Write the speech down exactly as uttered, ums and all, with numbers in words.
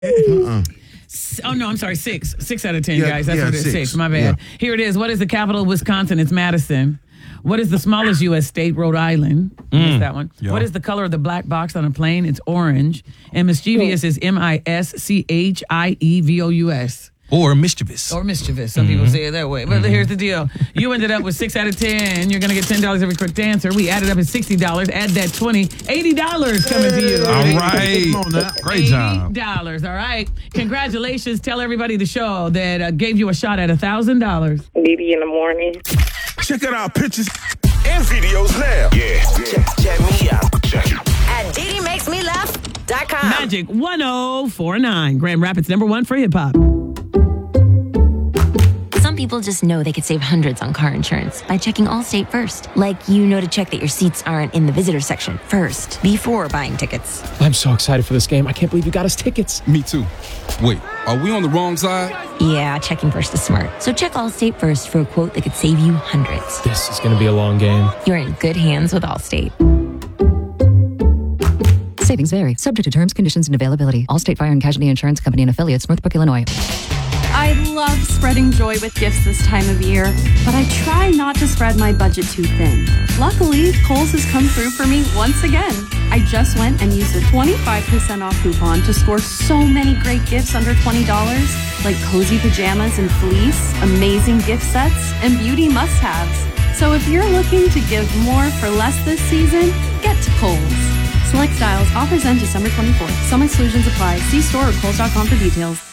Uh-uh. Oh, no, I'm sorry, six. Six out of ten, Yeah, guys. That's yeah, what it is. six. Six, my bad. Yeah. Here it is. What is the capital of Wisconsin? It's Madison. What is the smallest U S state? Rhode Island. Missed that one. Yeah. What is the color of the black box on a plane? It's orange. And mischievous is M I S C H I E V O U S. Or mischievous. Or mischievous. Some people say it that way. But here's the deal. You ended up with six out of ten. You're going to get ten dollars every quick answer. We added up at sixty dollars. Add that twenty. eighty dollars coming to you. All right. Come on now. Great job. eighty dollars. All right. Congratulations. Tell everybody the show that uh, gave you a shot at one thousand dollars. Didi in the morning. Check out our pictures. And videos now. Yeah. Check, check me out. Check it. At Didi Makes Me Laugh dot com. Magic one oh four nine. Grand Rapids number one for hip hop. Some people just know they could save hundreds on car insurance by checking Allstate first. Like, you know to check that your seats aren't in the visitor section first, before buying tickets. I'm so excited for this game. I can't believe you got us tickets. Me too. Wait, are we on the wrong side? Yeah, checking first is smart. So check Allstate first for a quote that could save you hundreds. This is going to be a long game. You're in good hands with Allstate. Savings vary, subject to terms, conditions, and availability. Allstate Fire and Casualty Insurance Company and affiliates, Northbrook, Illinois. I love spreading joy with gifts this time of year, but I try not to spread my budget too thin. Luckily, Kohl's has come through for me once again. I just went and used a twenty-five percent off coupon to score so many great gifts under twenty dollars, like cozy pajamas and fleece, amazing gift sets, and beauty must-haves. So if you're looking to give more for less this season, get to Kohl's. Select styles, offers end December twenty-fourth. Some exclusions apply. See store or kohls dot com for details.